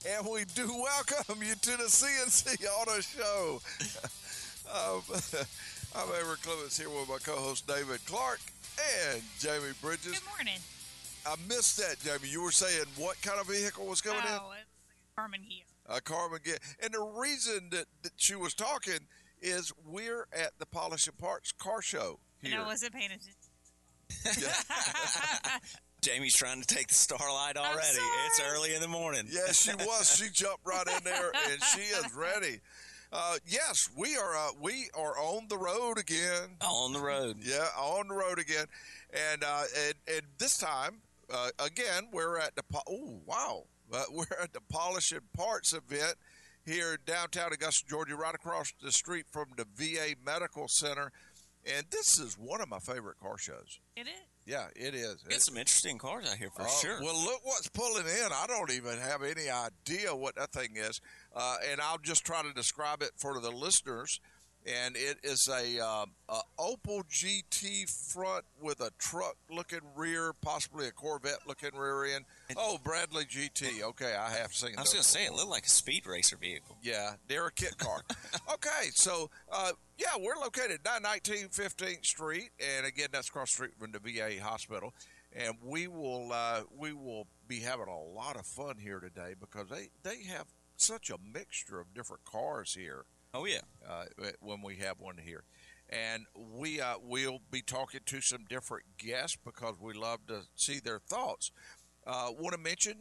And we do welcome you to the CNC Auto Show. I'm Avery Clements here with my co-host David Clark and Jamie Bridges. Good morning. I missed that, Jamie. You were saying what kind of vehicle was coming in? Oh, it's a Carmen Ghia. A Carmen Ghia. And the reason that she was talking is we're at the Polish and Parts car show here. And I wasn't paying attention. Jamie's trying to take the starlight already. It's early in the morning. Yes, she was. She jumped right in there, and she is ready. Yes, we are on the road again. On the road. Yeah, on the road again. And this time, again, we're at the we're at the Polish and Parts event here in downtown Augusta, Georgia, right across the street from the VA Medical Center. And this is one of my favorite car shows. It is. Yeah, it is. Get some interesting cars out here for sure. Well, look what's pulling in. I don't even have any idea what that thing is. And I'll just try to describe it for the listeners. And it is a Opel GT front with a truck-looking rear, possibly a Corvette-looking rear end. Oh, Bradley GT. Okay, I have seen. I was going to say, it looked like a speed racer vehicle. Yeah, they're a kit car. Okay, so yeah, we're located at 919 15th Street, and again, that's across the street from the VA hospital. And we will be having a lot of fun here today because they have such a mixture of different cars here. Oh, yeah. When we have one here. And we'll be talking to some different guests because we love to see their thoughts. Want to mention,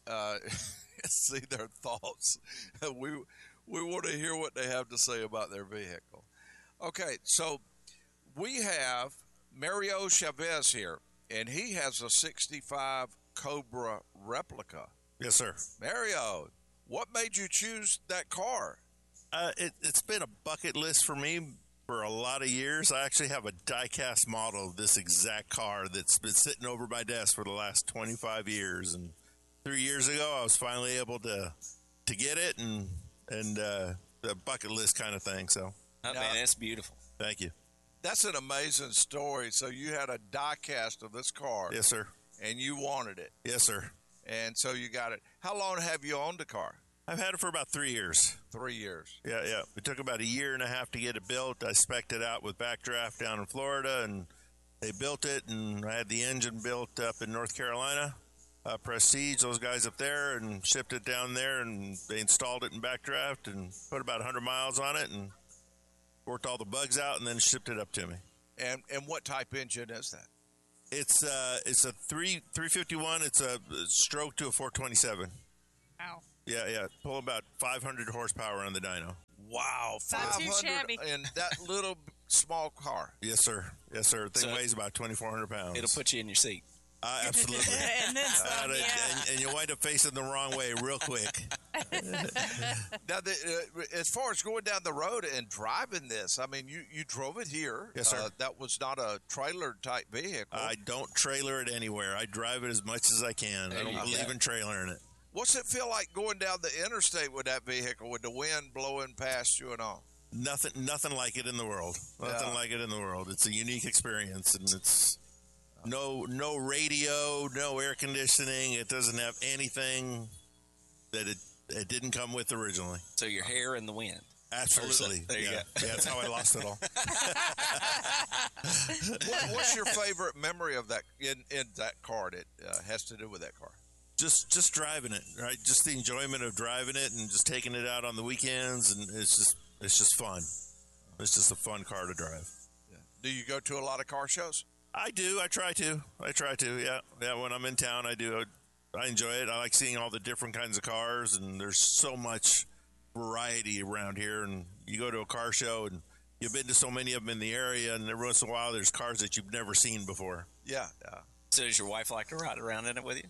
see their thoughts. We want to hear what they have to say about their vehicle. Okay, so we have Mario Chavez here, and he has a 65 Cobra replica. Yes, sir. Mario, what made you choose that car? It's been a bucket list for me for a lot of years. I actually have a die-cast model of this exact car that's been sitting over my desk for the last 25 years. And 3 years ago, I was finally able to get it and the bucket list kind of thing. So, man, that's beautiful. Thank you. That's an amazing story. So you had a die-cast of this car. Yes, sir. And you wanted it. Yes, sir. And so you got it. How long have you owned the car? I've had it for about 3 years. 3 years. Yeah. It took about a year and a half to get it built. I spec'd it out with Backdraft down in Florida, and they built it, and I had the engine built up in North Carolina. Prestige, those guys up there, and shipped it down there, and they installed it in Backdraft and put about 100 miles on it and worked all the bugs out and then shipped it up to me. And what type engine is that? It's a 351. It's a stroke to a 427. Wow. Yeah. Pull about 500 horsepower on the dyno. Wow, Not too 500 shabby. in that little small car. Yes, sir. The thing So weighs about 2,400 pounds. It'll put you in your seat. Absolutely. And then some, And you wind up facing the wrong way real quick. Now, as far as going down the road and driving this, I mean, you drove it here. Yes, sir. That was not a trailer-type vehicle. I don't trailer it anywhere. I drive it as much as I can. I don't believe in trailering it. What's it feel like going down the interstate with that vehicle with the wind blowing past you and all? Nothing like it in the world. Nothing like it in the world. It's a unique experience, and it's no radio, no air conditioning. It doesn't have anything that it didn't come with originally. So your hair in the wind. Absolutely. There you go. Yeah, that's how I lost it all. What's your favorite memory of that in that car that has to do with that car? Just driving it, right? Just the enjoyment of driving it and just taking it out on the weekends, and it's just fun. It's just a fun car to drive. Yeah. Do you go to a lot of car shows? I do. I try to. Yeah. When I'm in town, I do. I enjoy it. I like seeing all the different kinds of cars, and there's so much variety around here. And you go to a car show, and you've been to so many of them in the area, and every once in a while, there's cars that you've never seen before. Yeah. So does your wife like to ride around in it with you?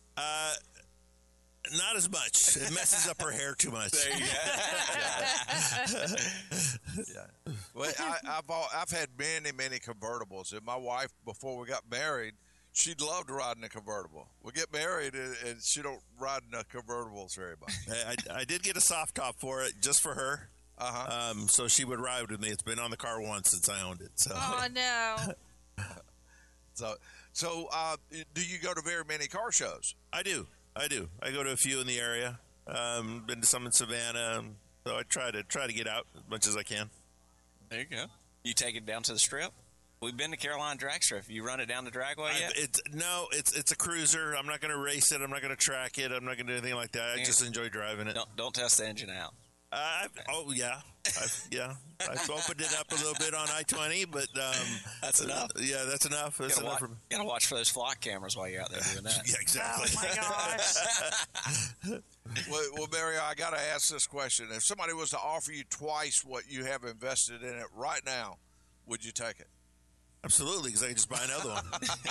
Not as much. It messes up her hair too much. There you go. Yeah. Well, I've had many convertibles, and my wife, before we got married, she loved riding a convertible. We get married, and she don't ride in the convertibles very much. I did get a soft top for it, just for her. So she would ride with me. It's been on the car once since I owned it. So. Oh, no. So do you go to very many car shows? I do. I go to a few in the area. Been to some in Savannah. So I try to get out as much as I can. There you go. You take it down to the Strip? We've been to Carolina Drag Strip. You run it down the dragway yet? It's a cruiser. I'm not going to race it. I'm not going to track it. I'm not going to do anything like that. I just enjoy driving it. Don't test the engine out. I've opened it up a little bit on I-20, but That's enough. Yeah, that's enough. That's enough for me. Gotta watch for those flock cameras while you're out there doing that. Yeah, exactly. Oh my gosh. Well, Mario, I got to ask this question: if somebody was to offer you twice what you have invested in it right now, would you take it? Absolutely, because I can just buy another one.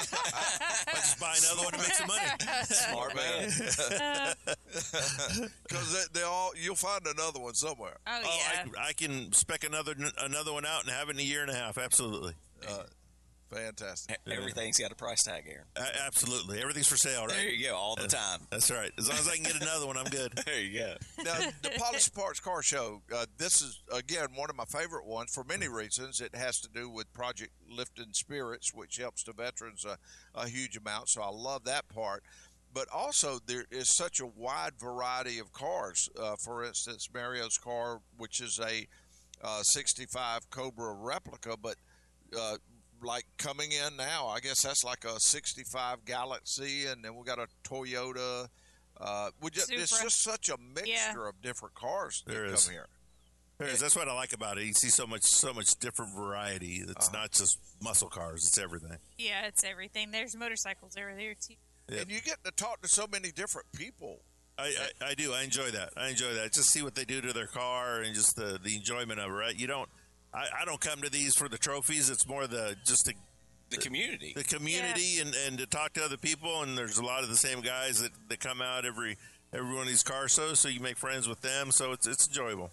I just buy another one to make some money. Smart man. Because you'll find another one somewhere. Oh yeah. I can spec another one out and have it in a year and a half. Absolutely. Fantastic. Everything's got a price tag, Aaron. Absolutely. Everything's for sale, right? There you go, all the time. That's right. As long as I can get another one, I'm good. There you go. Now, the Polished Parts Car Show, this is, again, one of my favorite ones for many reasons. It has to do with Project Lifting Spirits, which helps the veterans a huge amount, so I love that part. But also, there is such a wide variety of cars. For instance, Mario's car, which is a 65 Cobra replica, but like coming in now, I guess that's like a 65 Galaxy, and then we got a Toyota. It's just such a mixture of different cars that come here. There is. That's what I like about it. You see so much different variety. It's not just muscle cars. It's everything. Yeah, it's everything. There's motorcycles over there too. Yep. And you get to talk to so many different people. I do. I enjoy that. Just see what they do to their car and just the enjoyment of it, right? I don't come to these for the trophies. It's more the community. The community and to talk to other people. And there's a lot of the same guys that come out every one of these car shows, so you make friends with them. So it's enjoyable.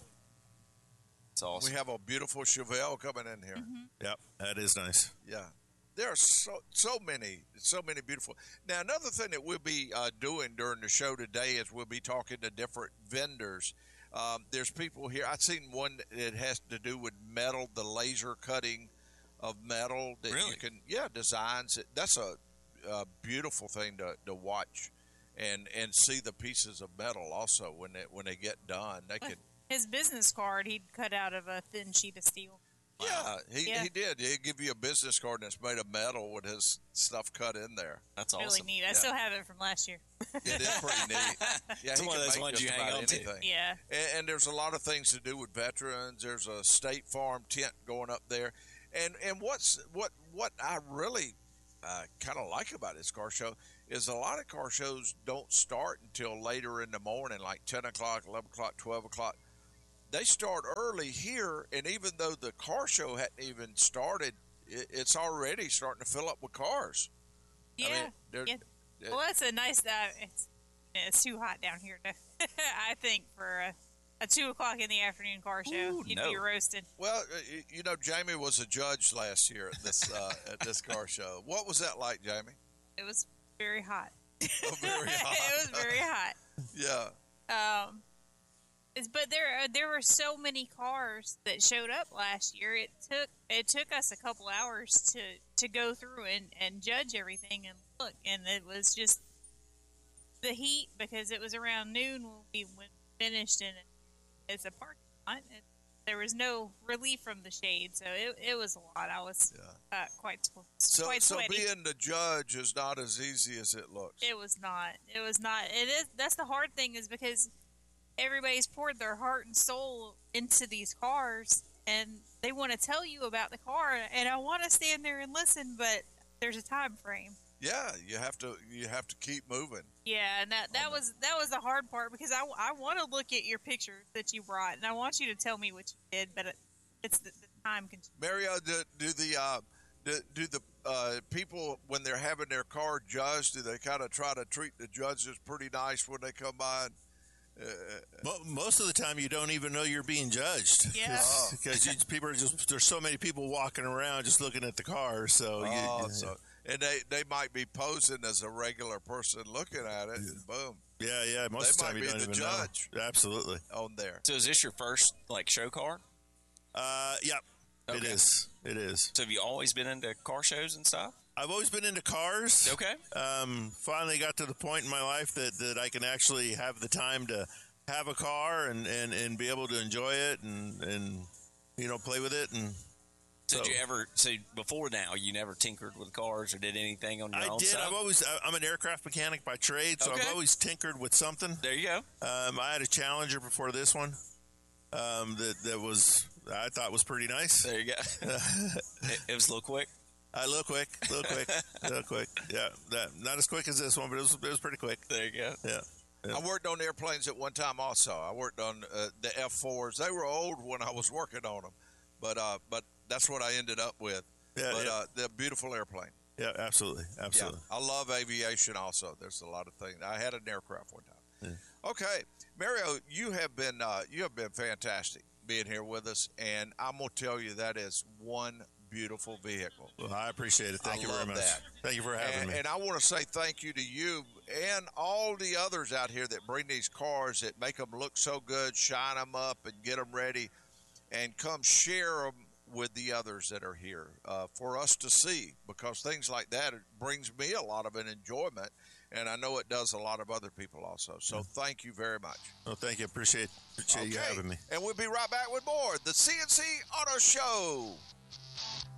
It's awesome. We have a beautiful Chevelle coming in here. Mm-hmm. Yep, that is nice. Yeah. There are so many beautiful. Now, another thing that we'll be doing during the show today is we'll be talking to different vendors. There's people here. I've seen one that has to do with metal, the laser cutting of metal that you can, designs. That's a beautiful thing to watch and see the pieces of metal also when they get done. They can. His business card he'd cut out of a thin sheet of steel. Yeah, he did. He'd give you a business card that's made of metal with his stuff cut in there. That's really awesome. neat. I still have it from last year. It is pretty neat. Yeah, it's one of those ones you hang on to. Yeah. And there's a lot of things to do with veterans. There's a State Farm tent going up there. And what I really kind of like about this car show is a lot of car shows don't start until later in the morning, like 10 o'clock, 11 o'clock, 12 o'clock. They start early here, and even though the car show hadn't even started, it's already starting to fill up with cars. Yeah. Well, that's a nice. It's too hot down here, I think, for a 2 o'clock in the afternoon car show. You'd be roasted. Well, Jamie was a judge last year at this car show. What was that like, Jamie? It was very hot. Oh, very hot. It was very hot. Yeah. But there were so many cars that showed up last year. It took us a couple hours to go through and judge everything and look, and it was just the heat because it was around noon when we finished, and it's a parking lot. There was no relief from the shade, so it was a lot. I was quite sweaty. So being the judge is not as easy as it looks. It was not. It was not. It is. That's the hard thing is because everybody's poured their heart and soul into these cars, and they want to tell you about the car, and I want to stand there and listen, but there's a time frame. Yeah, you have to keep moving. Yeah, and that was the hard part because I want to look at your pictures that you brought, and I want you to tell me what you did, but it's the time consuming. Mario, do the people when they're having their car judged, do they kind of try to treat the judges pretty nice when they come by? Most of the time, you don't even know you're being judged. Yeah, because people are there's so many people walking around just looking at the car. So, and they might be posing as a regular person looking at it, and boom. Yeah. Most of the time, you don't even judge know. Absolutely. On there. So, is this your first show car? Yeah, okay. It is. So, have you always been into car shows and stuff? I've always been into cars. Okay. Finally got to the point in my life that I can actually have the time to have a car and be able to enjoy it and play with it. And Did you ever? So before now, you never tinkered with cars or did anything on your own I did. stuff? I'm an aircraft mechanic by trade, so Okay. I've always tinkered with something. There you go. I had a Challenger before this one that I thought was pretty nice. There you go. It was a little quick. A little quick. Yeah, not as quick as this one, but it was pretty quick. There you go. Yeah. I worked on airplanes at one time also. I worked on the F-4s. They were old when I was working on them, but that's what I ended up with. Yeah, but yeah. they're a beautiful airplane. Yeah, absolutely. Yeah, I love aviation also. There's a lot of things. I had an aircraft one time. Yeah. Okay, Mario, you have been fantastic being here with us, and I'm gonna tell you that is one beautiful vehicle. Well, I appreciate it. Thank you very love much. that. Thank you for having me. And I want to say thank you to you and all the others out here that bring these cars, that make them look so good, shine them up, and get them ready, and come share them with the others that are here for us to see, because things like that, it brings me a lot of an enjoyment, and I know it does a lot of other people also. So thank you very much. Well, thank you. Appreciate you having me. And we'll be right back with more. The CNC Auto Show.